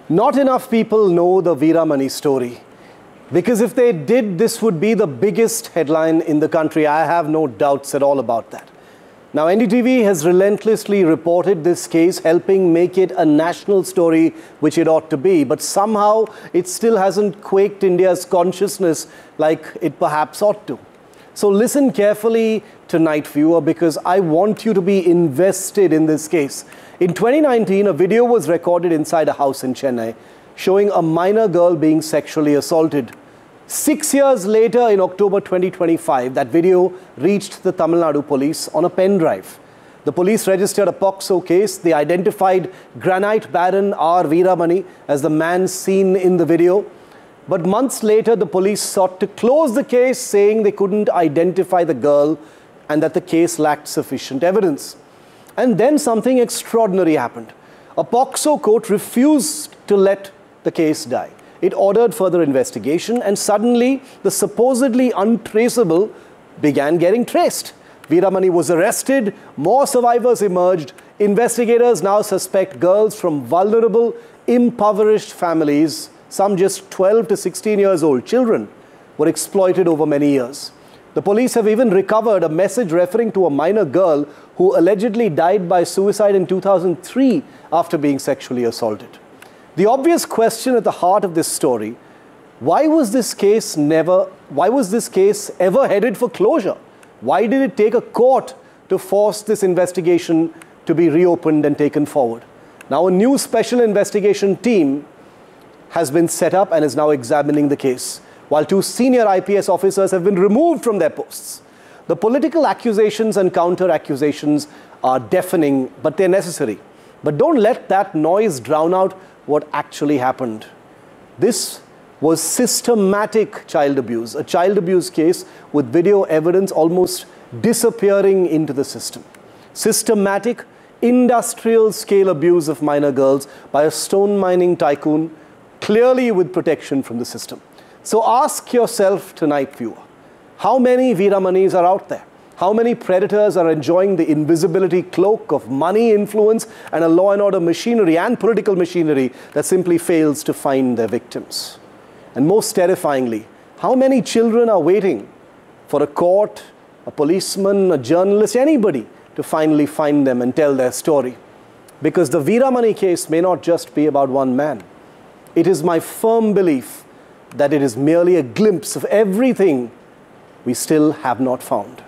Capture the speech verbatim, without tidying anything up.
Not enough people know the Veeramani story, because if they did, this would be the biggest headline in the country. I have no doubts at all about that. Now, N D T V has relentlessly reported this case, helping make it a national story, which it ought to be. But somehow, it still hasn't quaked India's consciousness like it perhaps ought to. So listen carefully tonight, viewer, because I want you to be invested in this case. In twenty nineteen, a video was recorded inside a house in Chennai, showing a minor girl being sexually assaulted. Six years later, in October twenty twenty-five, that video reached the Tamil Nadu police on a pen drive. The police registered a POCSO case. They identified Granite Baron R. Veeramani as the man seen in the video. But months later, the police sought to close the case, saying they couldn't identify the girl and that the case lacked sufficient evidence. And then something extraordinary happened. A POCSO court refused to let the case die. It ordered further investigation, and suddenly the supposedly untraceable began getting traced. Veeramani was arrested, more survivors emerged. Investigators now suspect girls from vulnerable, impoverished families, some just twelve to sixteen years old children, were exploited over many years. The police have even recovered a message referring to a minor girl who allegedly died by suicide in two thousand three after being sexually assaulted. The obvious question at the heart of this story: why was this case never, why was this case ever headed for closure? Why did it take a court to force this investigation to be reopened and taken forward? Now, a new special investigation team has been set up and is now examining the case, while two senior I P S officers have been removed from their posts. The political accusations and counter-accusations are deafening, but they're necessary. But don't let that noise drown out what actually happened. This was systematic child abuse, a child abuse case with video evidence almost disappearing into the system. Systematic, industrial-scale abuse of minor girls by a stone mining tycoon, clearly with protection from the system. So ask yourself tonight, viewer, how many Veeramanis are out there? How many predators are enjoying the invisibility cloak of money, influence, and a law and order machinery and political machinery that simply fails to find their victims? And most terrifyingly, how many children are waiting for a court, a policeman, a journalist, anybody to finally find them and tell their story? Because the Veeramani case may not just be about one man. It is my firm belief that it is merely a glimpse of everything we still have not found.